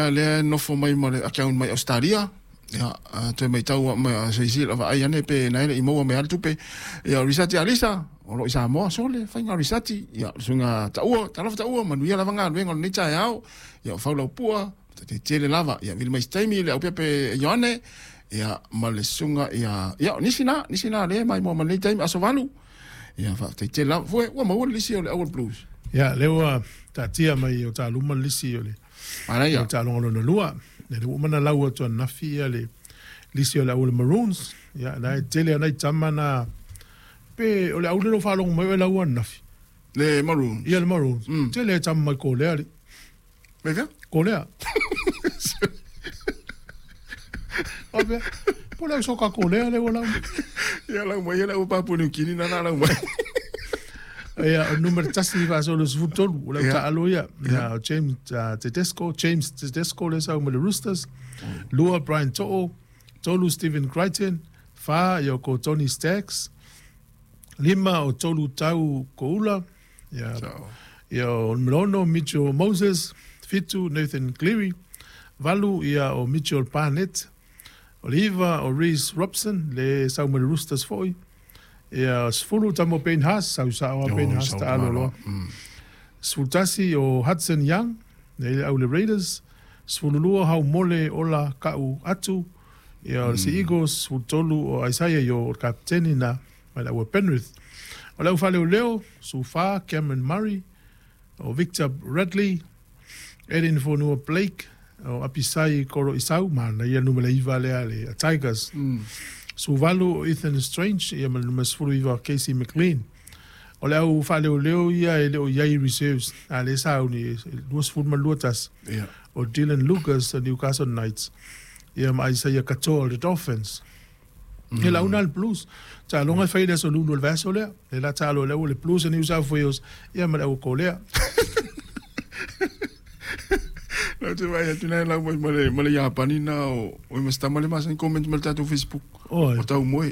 le no fo mai mo le account mai Australia. Ja, te mai tau mai se si la ai ane pe na i mo me altu pe. Ja, risati alisa. O lo isa mo sole fa nga risati. Ja, sunga tau, tau manuia lava nga vengo ni cha yao. Ja, fa lo pua, te tele lava. Ja, vil mai staimi le au pe Joane. Ja, male sunga ja nisina le mai mo male time asovalu. Ja, fa te tele lava. Foi, wa mo lisi o le Owl Blues. Ja, lewa ta tia mai o ta luma lisi o le. Ana ya. O ta longa no lua. Ne le umana lau to na fia le lisi o le Owl Maroons. Ja, na tele ana tamana pe o le Owl no fa long mai lau na fi. Le Maroons. Ia le Maroons. Tele tamma ko le ali. Me vea? Ko le. Obe. Po le soka ko le wala. Ja, lau mai la o papu ni kini na lau mai. Ja, o numero tasi va solo su tolu, o ta aloia. Ja, James Tedesco le sa mo le Roosters. Lua Brian To'o, Tolu Stephen Crichton, fa yo ko Tony Stacks. Lima o Tolu Tau Koula. Ja. Yo Mlono Mitchell Moses, Fitu Nathan Cleary, Valu ia o Mitchell Barnett. Oliva o Reese Robson le sa mo le Roosters foi. Ja, sfulu tamo Ben Haas, sau sawa Ben Haas ta alo. Sfultasi o Hudson Young, ne au le Raiders. Sfululua hau mole ola kau atu. Ja, si Eagles, sfultolu o Isaiah yo kapteni na mai o Penrith. O lau fale o leo, Sufa, Cameron Murray, o Victor Radley, Edin Fonua Blake, o Apisai Koro Isau, mana ia numele iwa lea le Tigers. Suvalu Ethan Strange ia mas fulu iwa Casey McLean. O le au whale o leo ia e leo iai reserves. A le sao ni luas fulma luatas. O Dylan Lucas a Newcastle Knights. Ia ma Isaiah Katoa le Dolphins. Ia la una al Blues. Ta longa whaida so lulu al vaso lea. Le la talo leo le Blues a New South Wales. Ia ma leo ko lea. No te vaya, tu nai la mole Japani na o mas tamale mas en comment mal tatu Facebook. O tau moi.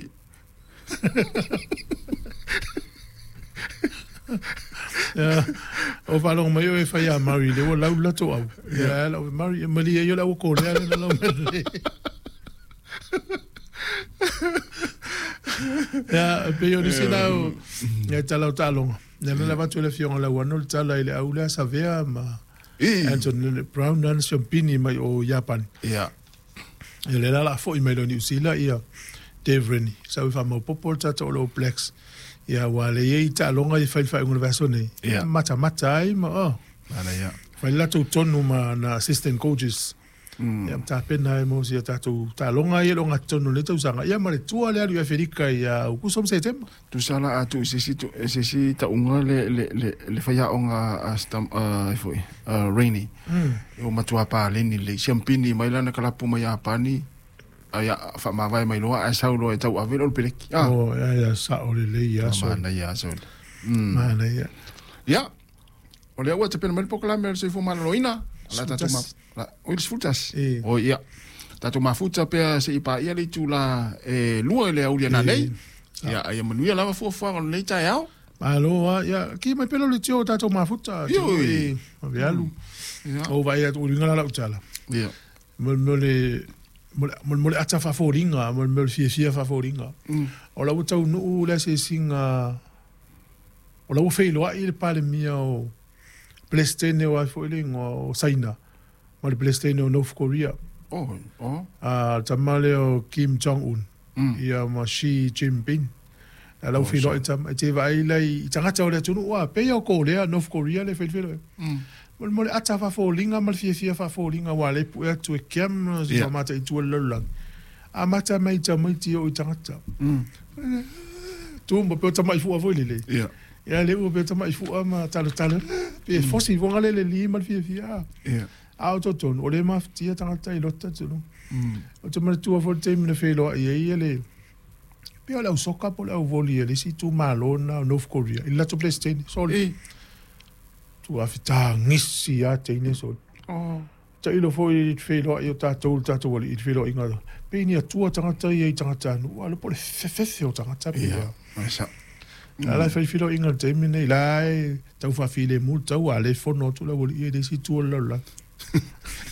Ja, o falong mai o e fai a Mari le o lau lato au. Ja, lau Mari, Mari e yo lau ko lea le lau mele. Ja, pe yo nisi lau, ja talau talonga. Ja, la vatu le fiong lau anol tala ile au lea sa vea ma... Anthony Brown dan Champini mai o Japan. Ja. Ele la fo i mai lo New Zealand ia Devren. Sa fa mo popol tata o Blacks. Ia wale ye ta longa i fai ngul vasone. Mata ai ma oh. Ana ia. Fai la tu tonu ma na assistant coaches. Ia ta pena mo si ta tu ta longa i longa tonu le tu sanga. Ia mare tu ale ali Afrika ia ku som September. Tu sala atu si ta unga le fai onga astam foi. Rainy. O matua pa leni le Champini mai lana kala pu mai apani. Aya fa ma vai mai loa ai sau lo e tau avelo peleki. Oh ya sa o le ia so. Mana ia so. Mana ia. Ja. O le wa te pena mai pokola mer se fu maloina. La tatu ma la o futas. O ia. Tatu ma futa pe se ipa ia le tu la lua le au na nei. Ja, ai manuia lava fu fa on nei tai au. Alo ya ki mai pelo le tio tatu ma futa. Yo. Avialu. O vai atu ringa la utala. Ja. Mole ata fa foringa, mole fia fa foringa. O la utau no le se singa. O la u feilo ai le pale mia o Palestine o foiling o China. O le Palestine o North Korea. Oh. Tamale o Kim Jong Un. Ia ma Xi Jinping. La u feilo tam te vai lai tangata o le tunu wa pe o Korea North Korea le feilo. Mole ata fa folinga mal fia fa folinga wale pu e tu kem so mata i tu lolang. A mata mai tamai ti o tangata. Tu mo pe tamai fu avo le. Ya le o pe tamai fu ama talo. Pe fosi vonga le li mal fia. Auto ton o le maftia tangata i lotta tu. O tamai tu avo te me felo ia le. Pe o soka po la voli le si tu malona North Korea. Il la tu Palestine. Sorry. Tu afita ngisi ya teine so. Ta ilo foi it felo io tatou wali it felo inga. Pe ni atua tangata i tangata no ala po le fefefe o tangata pe. Masa. Ala felo inga teine lai tau fa file multa wa le fono tu la wali e desi tu la.